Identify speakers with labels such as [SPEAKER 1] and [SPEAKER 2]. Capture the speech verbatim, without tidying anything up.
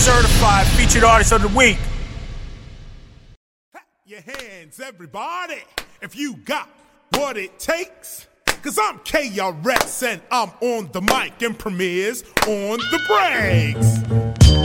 [SPEAKER 1] certified featured artist of the week.
[SPEAKER 2] Your hands, everybody, if you got what it takes. Cause I'm K R S and I'm on the mic and premieres on the breaks.